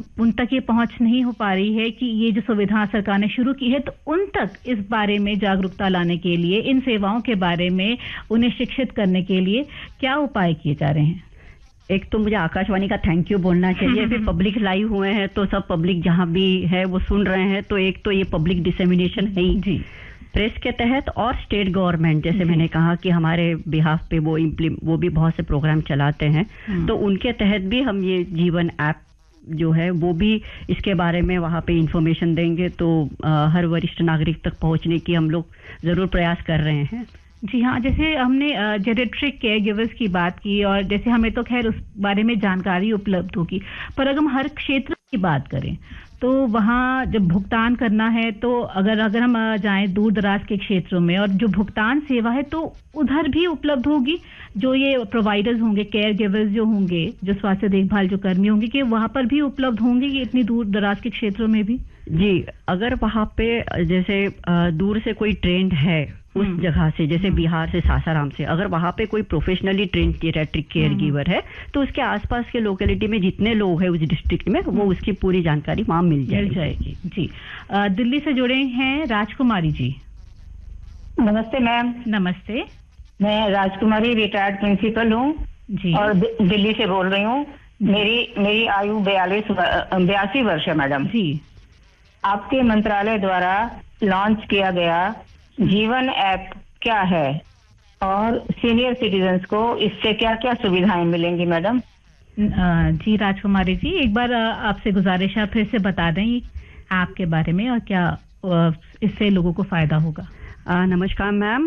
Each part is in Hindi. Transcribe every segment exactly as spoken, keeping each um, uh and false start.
उन तक ये पहुंच नहीं हो पा रही है कि ये जो सुविधा सरकार ने शुरू की है, तो उन तक इस बारे में जागरूकता लाने के लिए, इन सेवाओं के बारे में उन्हें शिक्षित करने के लिए क्या उपाय किए जा रहे हैं? एक तो मुझे आकाशवाणी का थैंक यू बोलना चाहिए। फिर पब्लिक लाइव हुए हैं तो सब पब्लिक जहां भी है वो सुन रहे हैं, तो एक तो ये पब्लिक डिसेमिनेशन है ही जी प्रेस के तहत, और स्टेट गवर्नमेंट जैसे मैंने कहा कि हमारे बिहाफ पे वो वो भी बहुत से प्रोग्राम चलाते हैं, तो उनके तहत भी हम ये जीवन ऐप जो है वो भी इसके बारे में वहाँ पे इंफॉर्मेशन देंगे, तो आ, हर वरिष्ठ नागरिक तक पहुँचने की हम लोग जरूर प्रयास कर रहे हैं। जी हाँ, जैसे हमने जेरेट्रिक केयर गिवर्स की बात की, और जैसे हमें तो खैर उस बारे में जानकारी उपलब्ध होगी, पर अगर हम हर क्षेत्र की बात करें तो वहाँ जब भुगतान करना है, तो अगर अगर हम जाएं दूर दराज के क्षेत्रों में, और जो भुगतान सेवा है तो उधर भी उपलब्ध होगी, जो ये प्रोवाइडर्स होंगे, केयर गिवर्स जो होंगे, जो स्वास्थ्य देखभाल जो कर्मी होंगे, कि वहाँ पर भी उपलब्ध होंगे कि इतनी दूर दराज के क्षेत्रों में भी? जी, अगर वहाँ पे जैसे दूर से कोई ट्रेंड है उस जगह से, जैसे बिहार से, सासाराम से, अगर वहाँ पे कोई प्रोफेशनली ट्रेंड जेरेट्रिक केयर गिवर है, तो उसके आसपास के लोकेलिटी में जितने लोग हैं उस डिस्ट्रिक्ट में, वो उसकी पूरी जानकारी वहाँ मिल जाएगी। जाएगी जी। आ, दिल्ली से जुड़े हैं राजकुमारी जी। नमस्ते मैम। नमस्ते। मैं राजकुमारी, रिटायर्ड प्रिंसिपल हूँ जी, और दिल्ली से बोल रही हूँ। मेरी मेरी आयु बयालीस बयासी वर्ष है मैडम जी। आपके मंत्रालय द्वारा लॉन्च किया गया जीवन ऐप क्या है, और सीनियर सिटीजन्स को इससे क्या क्या सुविधाएं मिलेंगी मैडम? जी राजकुमारी जी, एक बार आपसे गुजारिश है फिर से बता दें ऐप के बारे में और क्या इससे लोगों को फायदा होगा। आ, नमस्कार मैम।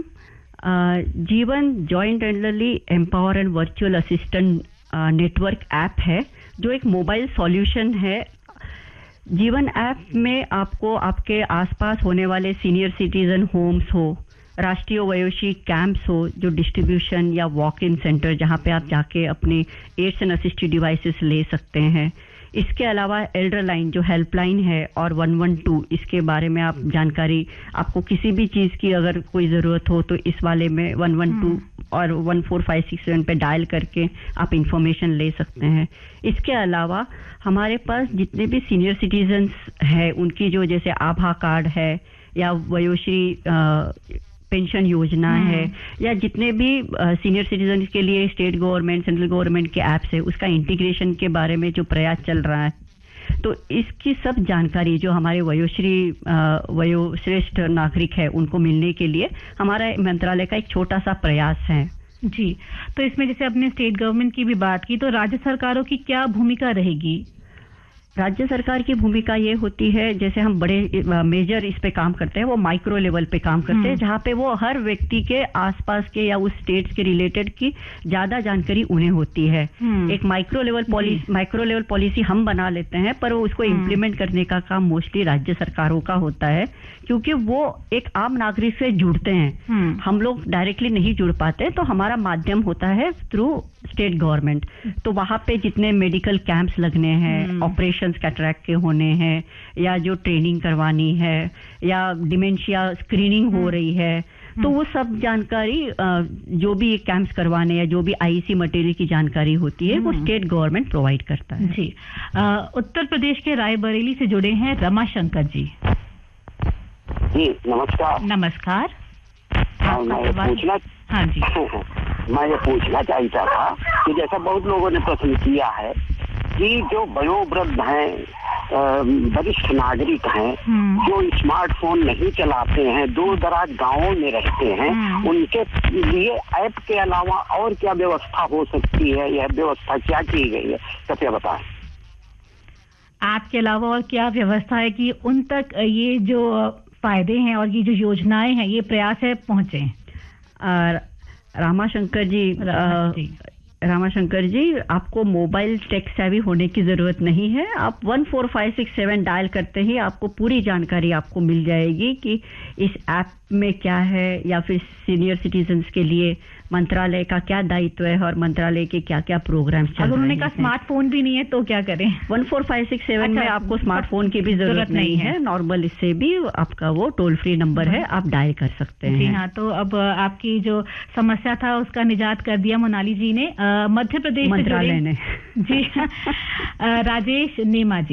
जीवन joint elderly empower and virtual assistant network app है, जो एक मोबाइल सॉल्यूशन है। जीवन ऐप में आपको आपके आसपास होने वाले सीनियर सिटीजन होम्स हो, राष्ट्रीय वयोश्री कैंप्स हो, जो डिस्ट्रीब्यूशन या वॉक इन सेंटर जहां पे आप जाके अपने एड्स एंड असिस्टेड डिवाइसेस ले सकते हैं। इसके अलावा एल्डर लाइन जो हेल्पलाइन है और वन वन टू, इसके बारे में आप जानकारी, आपको किसी भी चीज़ की अगर कोई ज़रूरत हो तो इस वाले में वन वन टू और one four five six seven पे डायल करके आप इंफॉर्मेशन ले सकते हैं। इसके अलावा हमारे पास जितने भी सीनियर सिटीजन्स हैं उनकी जो जैसे आभा कार्ड है या वयोश्री पेंशन योजना है, या जितने भी सीनियर सिटीजन के लिए स्टेट गवर्नमेंट, सेंट्रल गवर्नमेंट के ऐप्स है, उसका इंटीग्रेशन के बारे में जो प्रयास चल रहा है, तो इसकी सब जानकारी जो हमारे वयोश्री वयोश्रेष्ठ नागरिक है उनको मिलने के लिए हमारा मंत्रालय का एक छोटा सा प्रयास है जी। तो इसमें जैसे अपने स्टेट गवर्नमेंट की भी बात की, तो राज्य सरकारों की क्या भूमिका रहेगी? राज्य सरकार की भूमिका ये होती है, जैसे हम बड़े मेजर इस पे काम करते हैं, वो माइक्रो लेवल पे काम करते हैं, जहाँ पे वो हर व्यक्ति के आसपास के या उस स्टेट्स के रिलेटेड की ज्यादा जानकारी उन्हें होती है। एक micro level policy micro level policy हम बना लेते हैं, पर वो उसको इम्प्लीमेंट करने का काम मोस्टली राज्य सरकारों का होता है, क्योंकि वो एक आम नागरिक से जुड़ते हैं। हम लोग डायरेक्टली नहीं जुड़ पाते, तो हमारा माध्यम होता है थ्रू स्टेट गवर्नमेंट। तो वहां पे जितने मेडिकल कैंप्स लगने हैं, ऑपरेशन कैटरैक्ट के होने हैं, या जो ट्रेनिंग करवानी है, या डिमेंशिया स्क्रीनिंग हो रही है, तो वो सब जानकारी जो भी कैंप्स करवाने या जो भी आईसी मटेरियल की जानकारी होती है वो स्टेट गवर्नमेंट प्रोवाइड करता है जी। आ, उत्तर प्रदेश के रायबरेली से जुड़े हैं रमाशंकर जी। जी नमस्कार। नमस्कार। हाँ, मैं ये पूछना हाँ जी मैं ये पूछना चाहता था कि जैसा बहुत लोगों ने प्रश्न किया है कि जो वयोवृद्ध हैं, वरिष्ठ नागरिक हैं, जो स्मार्टफोन नहीं चलाते हैं, दूर दराज गांवों में रहते हैं, उनके लिए ऐप के अलावा और क्या व्यवस्था हो सकती है? यह व्यवस्था क्या की गई है, कृपया बताएं। ऐप के अलावा और क्या व्यवस्था है कि उन तक ये जो फायदे हैं और ये जो योजनाएं हैं, ये प्रयास है पहुंचे? रामाशंकर जी, जी रामाशंकर जी, आपको मोबाइल टेक सेवी होने की जरूरत नहीं है। आप one four five six seven dial करते ही आपको पूरी जानकारी आपको मिल जाएगी कि इस ऐप में क्या है, या फिर सीनियर सिटीजन्स के लिए मंत्रालय का क्या दायित्व है और मंत्रालय के क्या क्या प्रोग्राम्स चल रहे हैं। अगर उन्होंने कहा स्मार्टफोन भी नहीं है तो क्या करें? One four five six seven में आपको स्मार्टफोन की भी जरूरत नहीं है, नॉर्मल इससे भी आपका वो टोल फ्री नंबर है, आप डायल कर सकते हैं। जी हाँ, तो अब आपकी जो समस्या था उसका निजात कर दिया मोनाली जी ने, मध्य प्रदेश मंत्रालय ने। जी राजेश नेमा जी।